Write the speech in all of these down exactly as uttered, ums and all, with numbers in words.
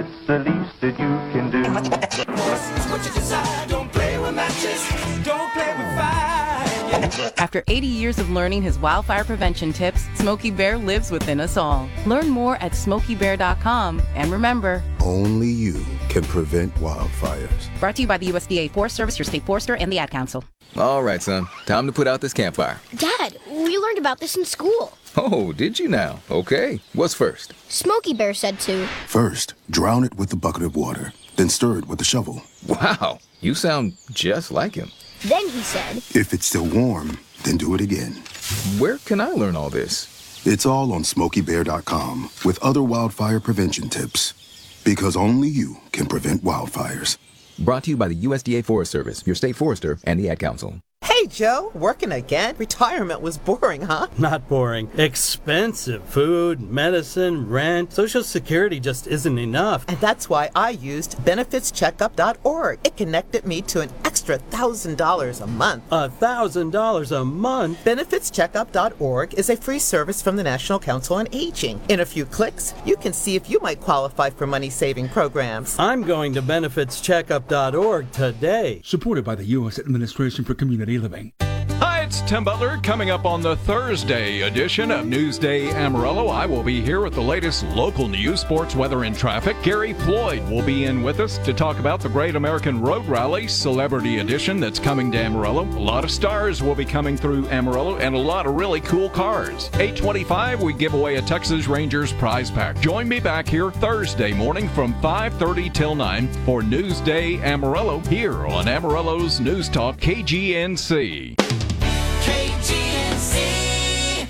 it's the least that you can do. What you decide, don't play with matches, don't play with fire. After eighty years of learning his wildfire prevention tips, Smokey Bear lives within us all. Learn more at smokey bear dot com. And remember, only you can prevent wildfires. Brought to you by the U S D A Forest Service, your state forester, and the Ad Council. All right, son. Time to put out this campfire. Dad, we learned about this in school. Oh, did you now? Okay. What's first? Smokey Bear said to. First, drown it with a bucket of water, then stir it with a shovel. Wow, you sound just like him. Then he said, if it's still warm, then do it again. Where can I learn all this? It's all on smokey bear dot com with other wildfire prevention tips. Because only you can prevent wildfires. Brought to you by the U S D A Forest Service, your state forester, and the Ad Council. Hey, Joe, working again? Retirement was boring, huh? Not boring. Expensive. Food, medicine, rent. Social Security just isn't enough. And that's why I used benefits checkup dot org. It connected me to an extra one thousand dollars a month. A thousand dollars a month? benefits checkup dot org is a free service from the National Council on Aging. In a few clicks, you can see if you might qualify for money-saving programs. I'm going to benefits checkup dot org today. Supported by the U S Administration for Community Living. Hi, it's Tim Butler. Coming up on the Thursday edition of Newsday Amarillo, I will be here with the latest local news, sports, weather, and traffic. Gary Floyd will be in with us to talk about the Great American Road Rally Celebrity Edition that's coming to Amarillo. A lot of stars will be coming through Amarillo and a lot of really cool cars. eight twenty-five, we give away a Texas Rangers prize pack. Join me back here Thursday morning from five thirty till nine for Newsday Amarillo here on Amarillo's News Talk K G N C. K G N C.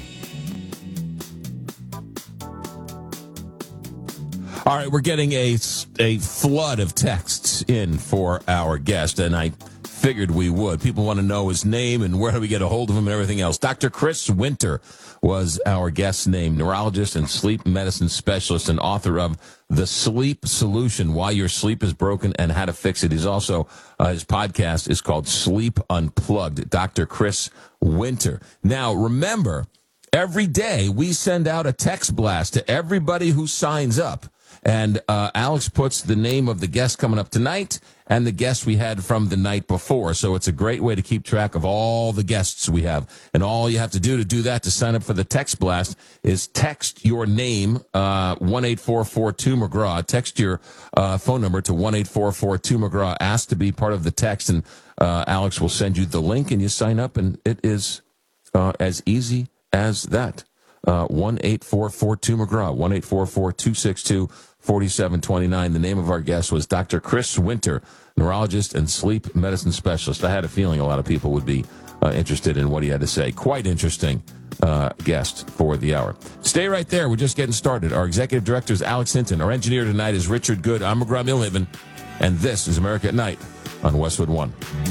All right, we're getting a, a flood of texts in for our guest, and I figured we would. People want to know his name and where do we get a hold of him and everything else. Doctor Chris Winter was our guest's name, neurologist and sleep medicine specialist and author of The Sleep Solution, Why Your Sleep is Broken and How to Fix It. He's also, uh, his podcast is called Sleep Unplugged. Doctor Chris Winter. Now, remember, every day we send out a text blast to everybody who signs up. And uh, Alex puts the name of the guest coming up tonight and the guest we had from the night before. So it's a great way to keep track of all the guests we have. And all you have to do to do that, to sign up for the text blast, is text your name, uh, one eight four four two McGraw. Text your uh, phone number to one eight four four two McGraw. Ask to be part of the text, and uh, Alex will send you the link, and you sign up, and it is uh, as easy as that. Uh, one eight four four two McGraw, one eight four four two six two four seven two nine. The name of our guest was Doctor Chris Winter, neurologist and sleep medicine specialist. I had a feeling a lot of people would be uh, interested in what he had to say. Quite interesting uh, guest for the hour. Stay right there. We're just getting started. Our executive director is Alex Hinton. Our engineer tonight is Richard Good. I'm McGraw Milhaven, and this is America at Night on Westwood One.